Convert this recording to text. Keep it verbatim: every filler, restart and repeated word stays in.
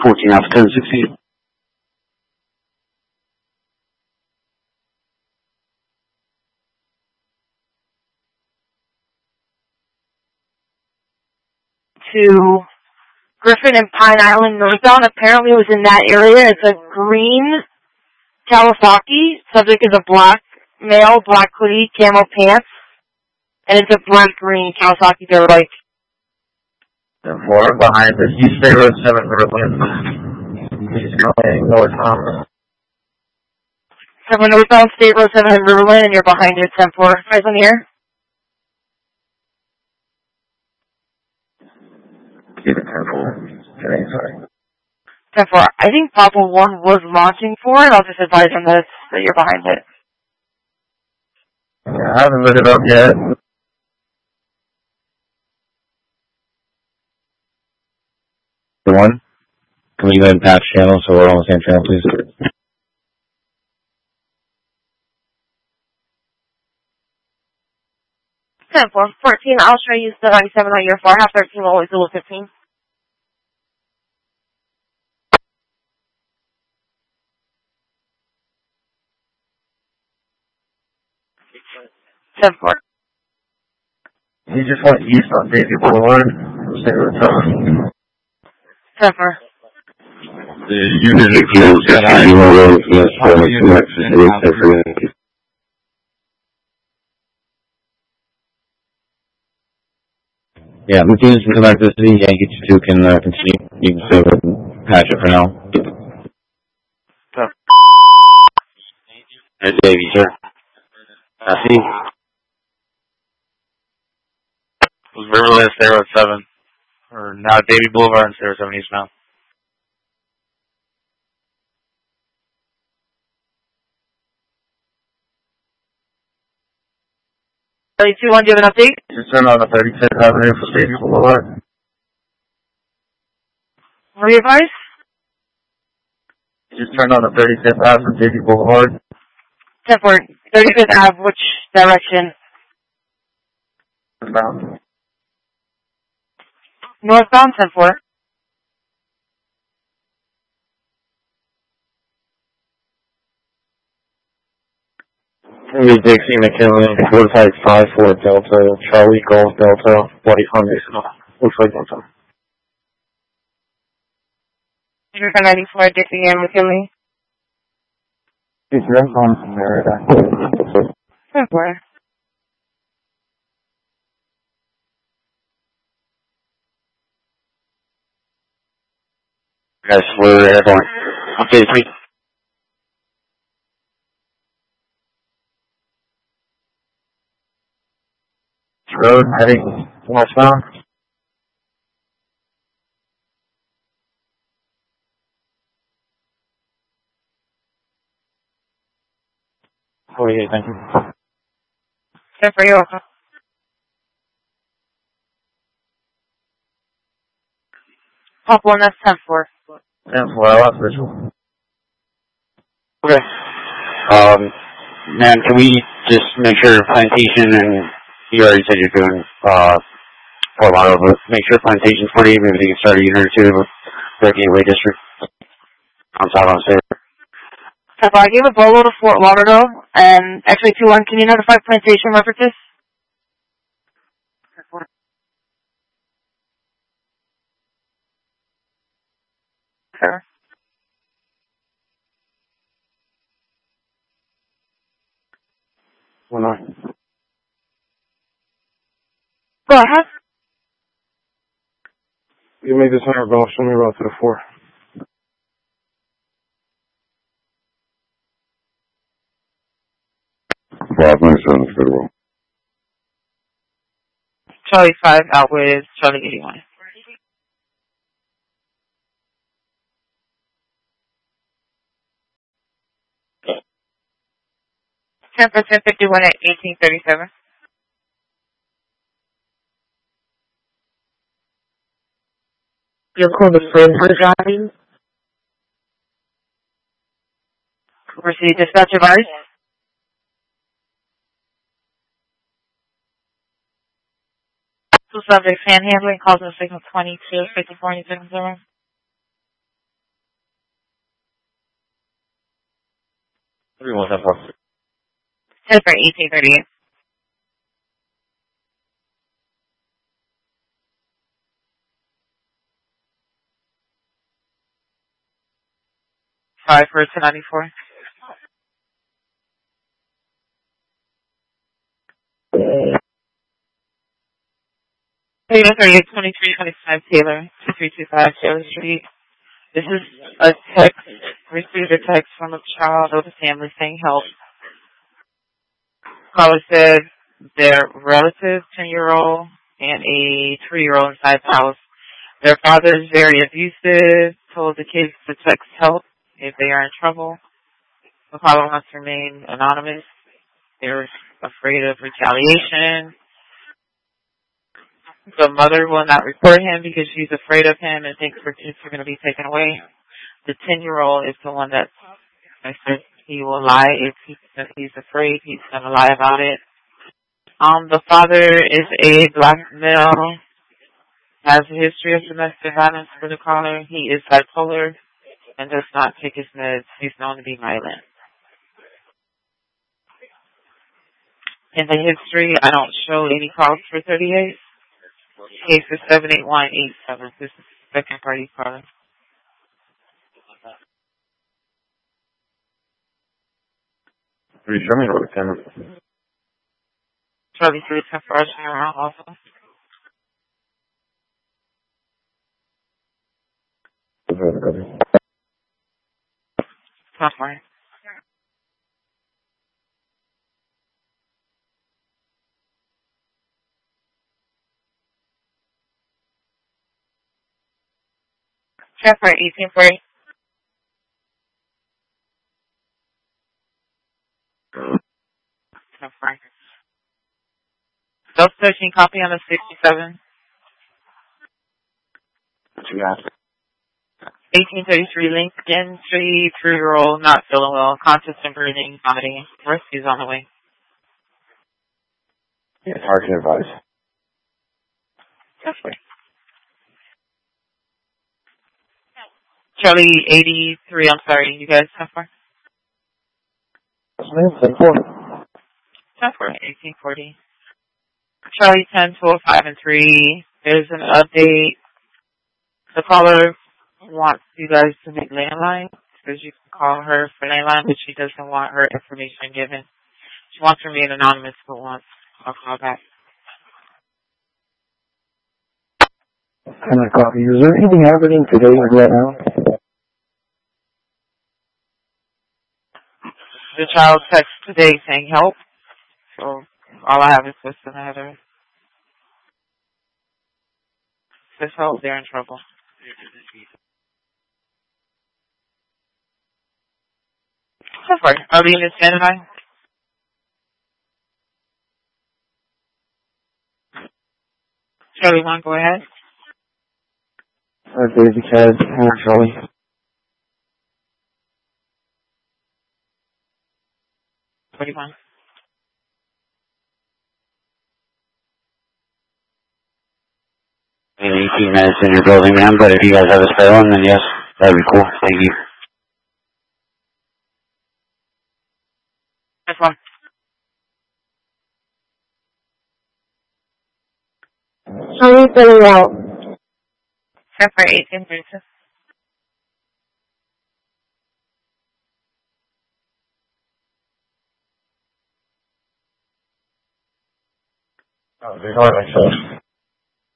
fourteen Alpha ten sixteen. To Griffin and Pine Island northbound. Apparently it was in that area. It's a green Kawasaki. Subject is a black male, black hoodie, camo pants. And it's a black-green Kawasaki dirt bike. And four behind the East Bay Road seven Riverland. East going northbound. seven northbound State Road seven Riverland, and you're behind it, ten four. Guys on the air? Keep it ten four. Sorry. ten four. I think Papa one was launching for it. I'll just advise him that, that you're behind it. Yeah, I haven't lit it up yet. The one? Can we go ahead and patch channel so we're all on the same channel, please? ten four. fourteen, I'll try to use the ninety-seven on your four. Half thirteen will always do fifteen. ten four. You just went east on Davy Boulevard. ten four. The unit includes the annual road for Yeah, the teams can come back to the city. Yankee two can uh, continue. You can save it and patch it for now. Hey, Davey, sir. I see. It was Riverland, State Road seven. Or now Davy Boulevard and State Road seven eastbound. thirty-two one, do you have an update? Just turn on the thirty-fifth Avenue for Davy Boulevard. Re-advise? Just turn on the thirty-fifth Avenue for Davy Boulevard. ten four. thirty-fifth Ave, which direction? Northbound. Northbound, ten four. Lee Dixie, McKinley, forty-five five four Delta, Charlie Golf Delta, Bloody Hyundai, looks like Delta. You're ninety-four, Dixie and McKinley. It's right on from there. ten four. Guys, we're airborne. Update three. Road heading westbound. forty-eight, thank you. ten four, you're welcome. Pop one, that's ten four. ten four, I lost visual. Okay. Um, man, can we just make sure Plantation and you already said you're doing uh, Fort Lauderdale, but make sure Plantation's forty-eight, maybe they can start a unit or two with their Gateway District on top of the state. So I gave a bolo to Fort Lauderdale, and actually two one, can you notify Plantation references? Sure. One nine. Go ahead. You made this hundred golf, show me route to the four. five ninety-seven is good well. Charlie five out with Charlie eighty-one. ten percent fifty-one at eighteen thirty-seven. You'll call the friend for driving. Receive dispatch advice. Two subjects, handhandling, calls in signal twenty-two, fifty-four, and seven zero. Everyone ten four. ten for eighteen thirty-eight. Five for ten ninety-four. Hey, thirty-eight twenty-three twenty-five Taylor, two three two five Taylor Street. This is a text, received a text from a child of the family saying help. Caller said their relative, ten-year-old, and a three-year-old inside the house. Their father is very abusive, told the kids to text help if they are in trouble. The caller wants to remain anonymous. They're afraid of retaliation. The mother will not report him because she's afraid of him and thinks her kids are going to be taken away. The ten-year-old is the one that I said he will lie if, he, if he's afraid. He's going to lie about it. Um, the father is a black male, has a history of domestic violence for the caller. He is bipolar and does not take his meds. He's known to be violent. In the history, I don't show any calls for thirty-eight. Case is seven eight one eight seven. This is the second party caller. Three, show me the ten. Charlie three ten for us around also. That's fine. Check for eighteen forty. That's fine. Self-searching copy on the sixty-seven. What you got? eighteen thirty-three Lincoln Street, three-year-old, not feeling well, conscious and breathing, vomiting. Rescue's on the way. Yeah, it's hard to advise. That's fine. Charlie eighty-three, I'm sorry, you guys so far? ten four. ten four, eighteen forty. Charlie ten, two oh five, and three. There's an update. The caller wants you guys to make landline, because you can call her for landline, but she doesn't want her information given. She wants to remain anonymous, but wants a call back. Can I copy? Is there anything happening today or right now? The child texted today saying help, so all I have is what's the matter. Says help, they're in trouble. So far, are we in this standby? Charlie, one, go ahead. Uh, Daisy Cat, uh, Charlie. forty-one. In eighteen minutes in your building, ma'am, but if you guys have a spare one, then yes, that'd be cool. Thank you. That's one. Charlie filling out. Check for eighteen thirty-two. Oh, they are like so.